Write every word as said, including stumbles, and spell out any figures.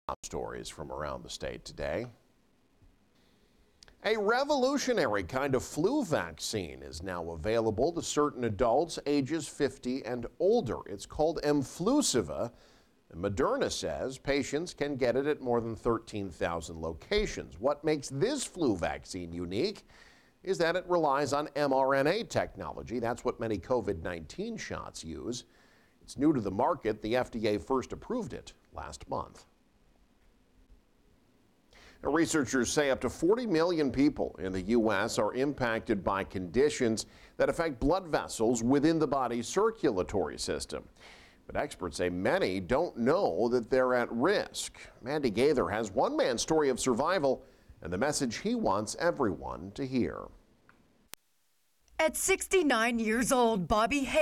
Top stories from around the state today. A revolutionary kind of flu vaccine is now available to certain adults ages fifty and older. It's called Mflusiva. And Moderna says patients can get it at more than thirteen thousand locations. What makes this flu vaccine unique is that it relies on mRNA technology. That's what many COVID nineteen shots use. It's new to the market. The F D A first approved it last month. Researchers say up to forty million people in the U S are impacted by conditions that affect blood vessels within the body's circulatory system. But experts say many don't know that they're at risk. Mandy Gaither has one man's story of survival and the message he wants everyone to hear. At sixty-nine years old, Bobby Hay